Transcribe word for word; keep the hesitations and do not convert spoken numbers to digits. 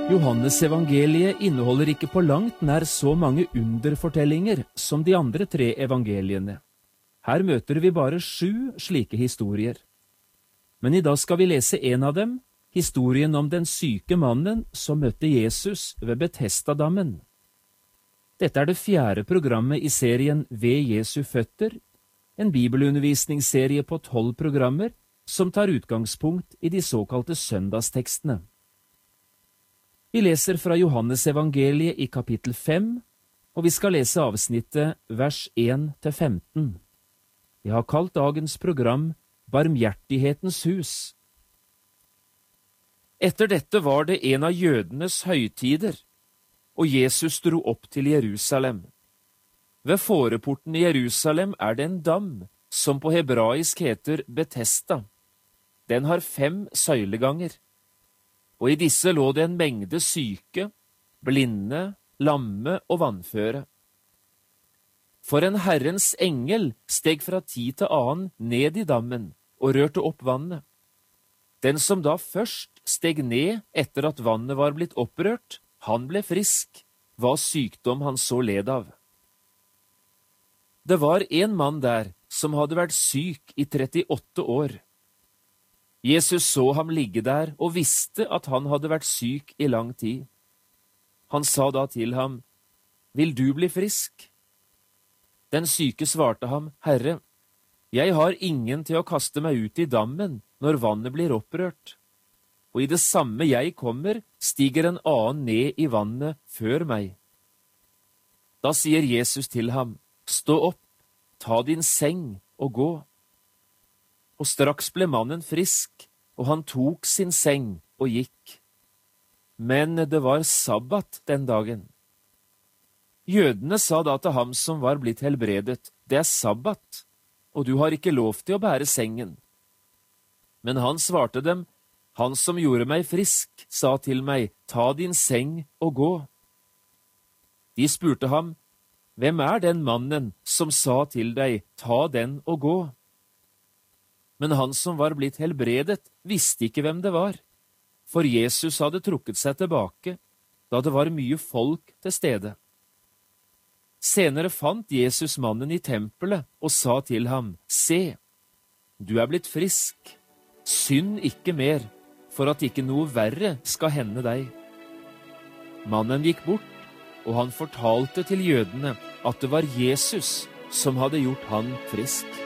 Johannes evangeliet inneholder ikke på langt nær så mange underfortellinger som de andre tre evangeliene. Her møter vi bare sju slike historier. Men i dag skal vi lese en av dem, historien om den syke mannen som møtte Jesus ved Betesda-dammen. Dette er det fjerde programmet i serien Ved Jesu føtter, en bibelundervisningsserie på tolv programmer som tar utgangspunkt i de såkalte søndagstekstene. Vi leser fra Johannes evangeliet i kapittel fem, og vi skal lese avsnittet vers én til femten. Jeg har kalt dagens program Barmhjertighetens hus. Etter dette var det en av jødenes høytider, og Jesus dro opp til Jerusalem. Ved fåreporten i Jerusalem er det en dam, som på hebraisk heter Betesda. Den har fem søyleganger, og i disse lå det en mengde syke, blinde, lamme og vannføre. For en Herrens engel steg fra tid til annen ned i dammen og rørte opp vannet. Den som da først steg ned etter at vannet var blitt opprørt, han ble frisk, hva sykdom han så led av. Det var en mann der som hadde vært syk i trettiåtte år. Jesus så ham ligge der og visste at han hadde vært syk i lang tid. Han sa da til ham, «Vil du bli frisk?» Den syke svarte ham, «Herre, jeg har ingen til å kaste meg ut i dammen når vannet blir opprørt. Og i det samme jeg kommer, stiger en annen ned i vannet før meg.» Da sier Jesus til ham, «Stå opp, ta din seng og gå.» Og straks ble mannen frisk, og han tok sin seng og gikk. Men det var sabbat den dagen. Jødene sa da til ham som var blitt helbredet, «Det er sabbat, og du har ikke lov til å bære sengen.» Men han svarte dem, «Han som gjorde meg frisk, sa til meg, ta din seng og gå.» De spurte ham, «Hvem er den mannen som sa til deg, ta den og gå?» Men han som var blitt helbredet, visste ikke hvem det var, for Jesus hadde trukket seg tilbake, da det var mye folk til stede. Senere fant Jesus mannen i tempelet og sa til ham, «Se, du er blitt frisk. Synd ikke mer, for at ikke noe verre skal hende deg.» Mannen gikk bort, og han fortalte til jødene at det var Jesus som hadde gjort han frisk.